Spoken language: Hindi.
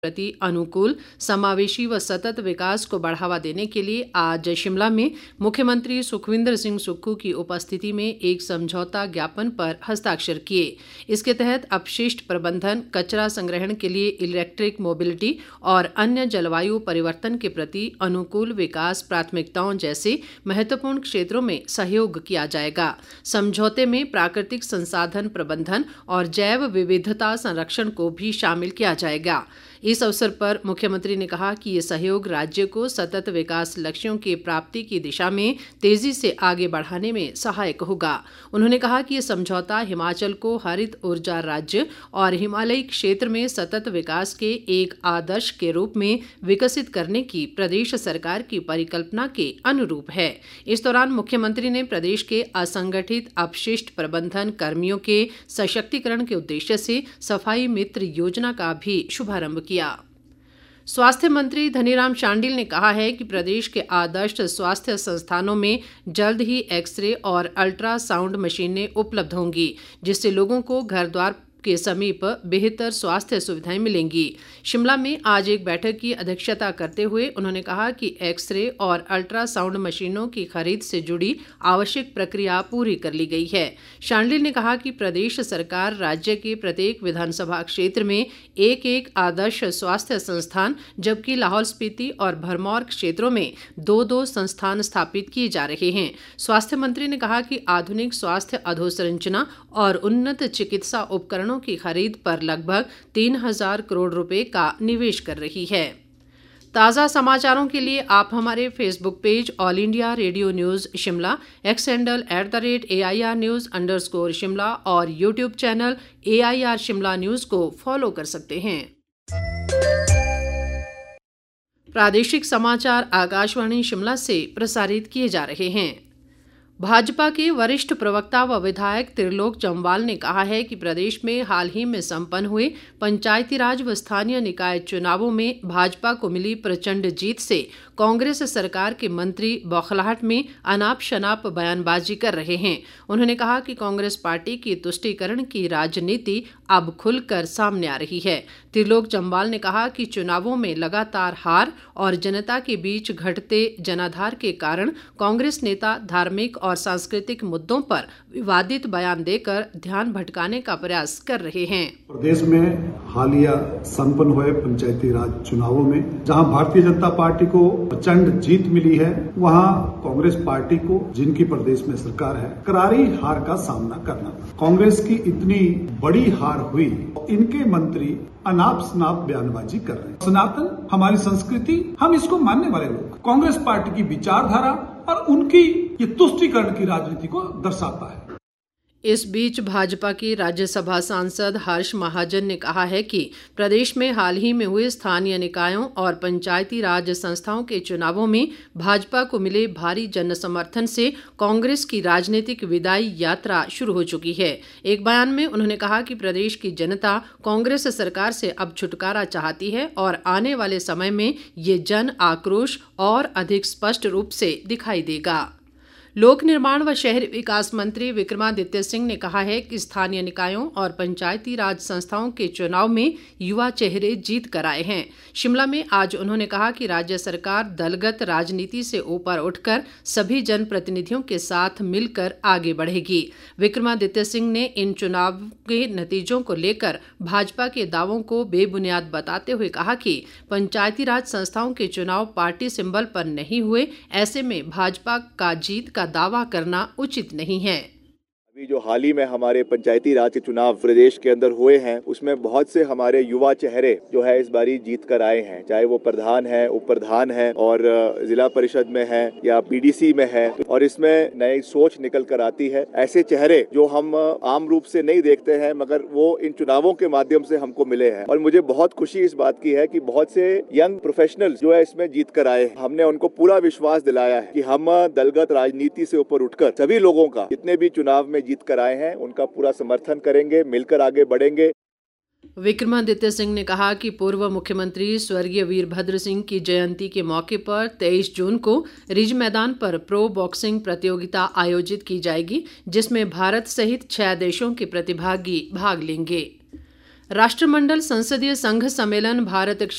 प्रति अनुकूल, समावेशी व सतत विकास को बढ़ावा देने के लिए आज शिमला में मुख्यमंत्री सुखविंदर सिंह सुक्खू की उपस्थिति में एक समझौता ज्ञापन पर हस्ताक्षर किए। इसके तहत अपशिष्ट प्रबंधन, कचरा संग्रहण के लिए इलेक्ट्रिक मोबिलिटी और अन्य जलवायु परिवर्तन के प्रति अनुकूल विकास प्राथमिकताओं जैसे महत्वपूर्ण क्षेत्रों में सहयोग किया जाएगा। समझौते में प्राकृतिक संसाधन प्रबंधन और जैव विविधता संरक्षण को भी शामिल किया जाएगा। इस अवसर पर मुख्यमंत्री ने कहा कि ये सहयोग राज्य को सतत विकास लक्ष्यों की प्राप्ति की दिशा में तेजी से आगे बढ़ाने में सहायक होगा। उन्होंने कहा कि ये समझौता हिमाचल को हरित ऊर्जा राज्य और हिमालयी क्षेत्र में सतत विकास के एक आदर्श के रूप में विकसित करने की प्रदेश सरकार की परिकल्पना के अनुरूप है। इस दौरान मुख्यमंत्री ने प्रदेश के असंगठित अपशिष्ट प्रबंधन कर्मियों के सशक्तिकरण के उद्देश्य से सफाई मित्र योजना का भी शुभारंभ किया। स्वास्थ्य मंत्री धनीराम शांडिल ने कहा है कि प्रदेश के आदर्श स्वास्थ्य संस्थानों में जल्द ही एक्सरे और अल्ट्रासाउंड मशीनें उपलब्ध होंगी, जिससे लोगों को घर द्वार के समीप बेहतर स्वास्थ्य सुविधाएं मिलेंगी। शिमला में आज एक बैठक की अध्यक्षता करते हुए उन्होंने कहा कि एक्सरे और अल्ट्रासाउंड मशीनों की खरीद से जुड़ी आवश्यक प्रक्रिया पूरी कर ली गई है। शांडिल ने कहा कि प्रदेश सरकार राज्य के प्रत्येक विधानसभा क्षेत्र में एक एक आदर्श स्वास्थ्य संस्थान, जबकि लाहौल स्पीति और भरमौर क्षेत्रों में 2-2 संस्थान स्थापित किए जा रहे हैं। स्वास्थ्य मंत्री ने कहा कि आधुनिक स्वास्थ्य अधोसंरचना और उन्नत चिकित्सा उपकरणों की खरीद पर लगभग 3,000 करोड़ रुपए का निवेश कर रही है। ताज़ा समाचारों के लिए आप हमारे Facebook page all India radio news Shimla, x handle @AIR News_शिमला और YouTube channel AIR Shimla news को फॉलो कर सकते हैं। प्रादेशिक समाचार आकाशवाणी शिमला से प्रसारित किए जा रहे हैं। भाजपा के वरिष्ठ प्रवक्ता व विधायक त्रिलोक जम्वाल ने कहा है कि प्रदेश में हाल ही में संपन्न हुए पंचायती राज व स्थानीय निकाय चुनावों में भाजपा को मिली प्रचंड जीत से कांग्रेस सरकार के मंत्री बौखलाहट में अनाप शनाप बयानबाजी कर रहे हैं। उन्होंने कहा कि कांग्रेस पार्टी की तुष्टीकरण की राजनीति अब खुलकर सामने आ रही है। त्रिलोक जम्वाल ने कहा कि चुनावों में लगातार हार और जनता के बीच घटते जनाधार के कारण कांग्रेस नेता धार्मिक और सांस्कृतिक मुद्दों पर विवादित बयान देकर ध्यान भटकाने का प्रयास कर रहे हैं। प्रदेश में हालिया संपन्न हुए पंचायती राज चुनावों में जहां भारतीय जनता पार्टी को प्रचंड जीत मिली है, वहां कांग्रेस पार्टी को, जिनकी प्रदेश में सरकार है, करारी हार का सामना करना। कांग्रेस की इतनी बड़ी हार हुई, इनके मंत्री अनाप शनाप बयानबाजी कर रहे हैं। सनातन हमारी संस्कृति, हम इसको मानने वाले लोग, कांग्रेस पार्टी की विचारधारा और उनकी ये तुष्टीकरण की राजनीति को दर्शाता है। इस बीच भाजपा की राज्यसभा सांसद हर्ष महाजन ने कहा है कि प्रदेश में हाल ही में हुए स्थानीय निकायों और पंचायती राज संस्थाओं के चुनावों में भाजपा को मिले भारी जन समर्थन से कांग्रेस की राजनीतिक विदाई यात्रा शुरू हो चुकी है। एक बयान में उन्होंने कहा कि प्रदेश की जनता कांग्रेस सरकार से अब छुटकारा चाहती है और आने वाले समय में ये जन आक्रोश और अधिक स्पष्ट रूप से दिखाई देगा। लोक निर्माण व शहरी विकास मंत्री विक्रमादित्य सिंह ने कहा है कि स्थानीय निकायों और पंचायती राज संस्थाओं के चुनाव में युवा चेहरे जीत कर आए हैं। शिमला में आज उन्होंने कहा कि राज्य सरकार दलगत राजनीति से ऊपर उठकर सभी जनप्रतिनिधियों के साथ मिलकर आगे बढ़ेगी। विक्रमादित्य सिंह ने इन चुनाव के नतीजों को लेकर भाजपा के दावों को बेबुनियाद बताते हुए कहा कि पंचायती राज संस्थाओं के चुनाव पार्टी सिंबल पर नहीं हुए, ऐसे में भाजपा का जीत का दावा करना उचित नहीं है। अभी जो हाल ही में हमारे पंचायती राज के चुनाव प्रदेश के अंदर हुए हैं, उसमें बहुत से हमारे युवा चेहरे जो है इस बारी जीत कर आए हैं, चाहे वो प्रधान है, उप प्रधान है और जिला परिषद में है या पीडीसी में है, और इसमें नई सोच निकल कर आती है। ऐसे चेहरे जो हम आम रूप से नहीं देखते हैं, मगर वो इन चुनावों के माध्यम से हमको मिले हैं और मुझे बहुत खुशी इस बात की है कि बहुत से यंग प्रोफेशनल्स जो है इसमें जीत कर आए हैं। हमने उनको पूरा विश्वास दिलाया है कि हम दलगत राजनीति से ऊपर उठकर सभी लोगों का, जितने भी चुनाव में जीत कर आए हैं, उनका पूरा समर्थन करेंगे, मिलकर आगे बढ़ेंगे। विक्रमादित्य सिंह ने कहा कि पूर्व मुख्यमंत्री स्वर्गीय वीरभद्र सिंह की जयंती के मौके पर 23 जून को रिज मैदान पर प्रो बॉक्सिंग प्रतियोगिता आयोजित की जाएगी, जिसमें भारत सहित 6 देशों के प्रतिभागी भाग लेंगे। राष्ट्रमंडल संसदीय संघ सम्मेलन भारत